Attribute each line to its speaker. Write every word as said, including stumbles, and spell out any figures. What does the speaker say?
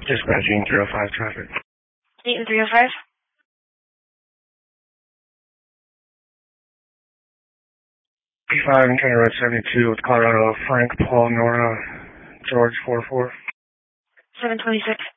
Speaker 1: Dispatching three oh five traffic.
Speaker 2: eight and three oh five?
Speaker 1: P five and County Road seventy-two with Colorado, Frank, Paul, Nora, George four four.
Speaker 2: seven twenty-six.